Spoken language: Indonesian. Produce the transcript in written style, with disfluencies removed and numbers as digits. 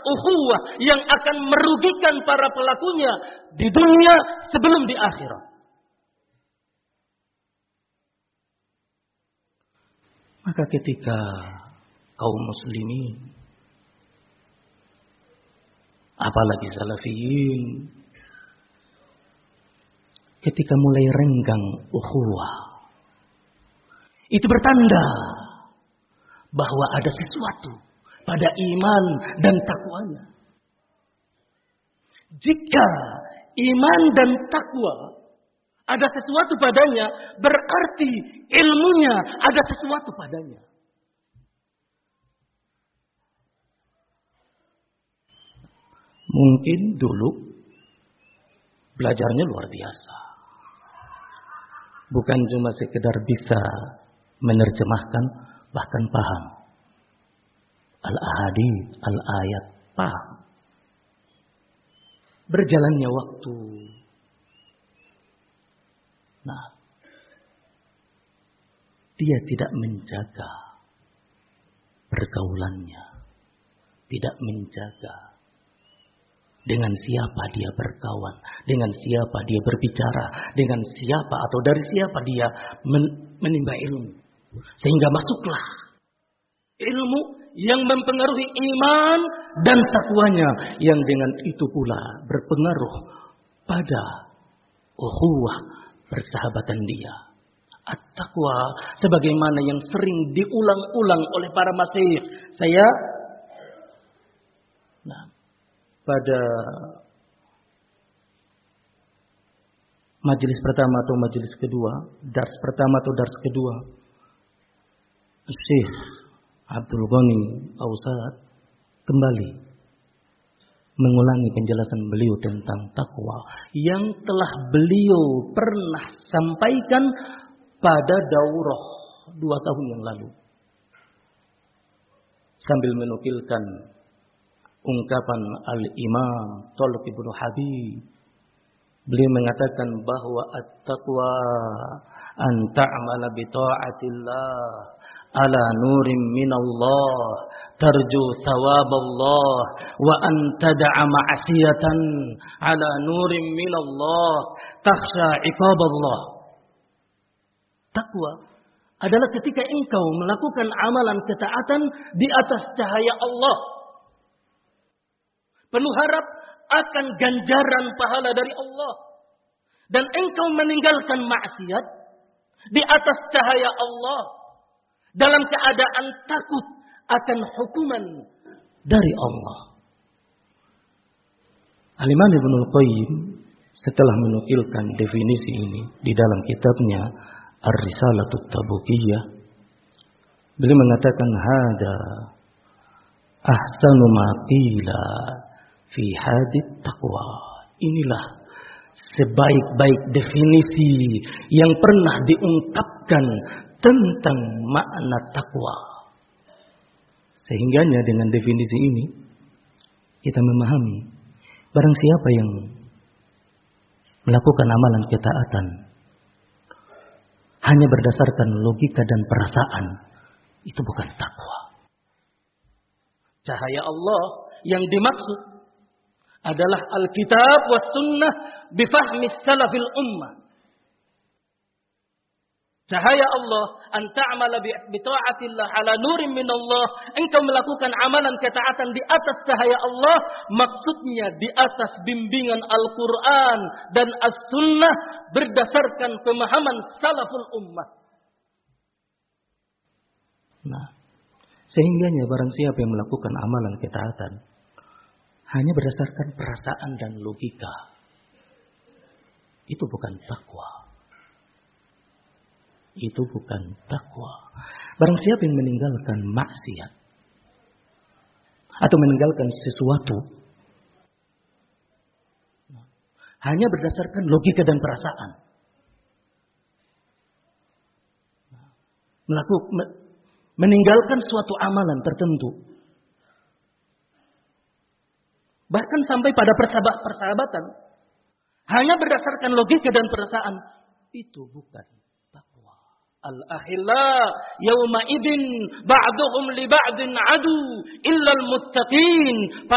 ukhuwah yang akan merugikan para pelakunya di dunia sebelum di akhirat. Maka ketika kaum muslimin, apalagi salafiyin, ketika mulai renggang ukhuwah, itu bertanda bahwa ada sesuatu pada iman dan takwanya. Jika iman dan takwa ada sesuatu padanya, berarti ilmunya ada sesuatu padanya. Mungkin dulu belajarnya luar biasa. Bukan cuma sekedar bisa menerjemahkan, bahkan paham. Al-ahadits, al-ayat, paham. Berjalannya waktu. Nah, dia tidak menjaga pergaulannya. Tidak menjaga dengan siapa dia berkawan, dengan siapa dia berbicara, dengan siapa atau dari siapa dia menimba ilmu. Sehingga masuklah ilmu yang mempengaruhi iman dan takwanya, yang dengan itu pula berpengaruh pada ukhuwah persahabatan dia. At-taqwa sebagaimana yang sering diulang-ulang oleh para masyayikh. Saya pada majelis pertama atau majelis kedua, dars pertama atau dars kedua, Syekh Abdul Ghani Ausad kembali mengulangi penjelasan beliau tentang takwa yang telah beliau pernah sampaikan pada daurah 2 tahun yang lalu, sambil menukilkan ungkapan Al-Imam Thalib ibn Habib. Beliau mengatakan bahwa at-taqwa an ta'mala bi ta'atillah ala nurin minallah tarju thawaballah wa an tad'a ma'siyatan ala nurin minallah takhsha iqaballah. Takwa adalah ketika engkau melakukan amalan ketaatan di atas cahaya Allah, penuh harap akan ganjaran pahala dari Allah, dan engkau meninggalkan maksiat di atas cahaya Allah dalam keadaan takut akan hukuman dari Allah. Al-Imam Ibnul Qayyim setelah menukilkan definisi ini di dalam kitabnya Ar-Risalatut Tabukiyah, beliau mengatakan hada ahsanu ma qila fi hadit taqwa. Inilah sebaik-baik definisi yang pernah diungkapkan tentang makna takwa. Sehingganya dengan definisi ini kita memahami barang siapa yang melakukan amalan ketaatan hanya berdasarkan logika dan perasaan, itu bukan takwa. Cahaya Allah yang dimaksud adalah Alkitab was sunnah bifahmi salafil ummah. Cahaya Allah an ta'mala bi ta'atillah ala nurin minallah. Engkau melakukan amalan ketaatan di atas cahaya Allah, maksudnya di atas bimbingan Al-Quran dan As-Sunnah berdasarkan pemahaman salaful ummah. Nah, sehingganya barang siapa yang melakukan amalan ketaatan hanya berdasarkan perasaan dan logika, itu bukan takwa. Itu bukan takwa. Barang siapa yang meninggalkan maksiat atau meninggalkan sesuatu hanya berdasarkan logika dan perasaan, meninggalkan suatu amalan tertentu, bahkan sampai pada persahabatan hanya berdasarkan logika dan perasaan, itu bukan takwa. Al-akhilla yawma idin ba'duhum li ba'din adu illa al-muttaqin.